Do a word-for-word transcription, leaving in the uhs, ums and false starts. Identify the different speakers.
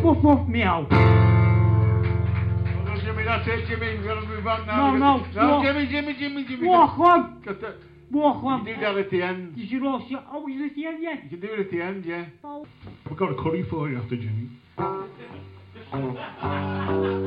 Speaker 1: woof woof meow.
Speaker 2: Oh, Jimmy, that's it, Jimmy. We've got to move on now.
Speaker 1: No, no.
Speaker 2: No,
Speaker 1: walk.
Speaker 2: Jimmy, Jimmy, Jimmy, Jimmy.
Speaker 1: Walk on.
Speaker 2: Got the,
Speaker 1: Walk on.
Speaker 2: you do that at the end.
Speaker 1: You should also... Oh, is it the end yet?
Speaker 2: You can do it at the end, yeah.
Speaker 1: Oh.
Speaker 3: We've got a curry for you after Jimmy.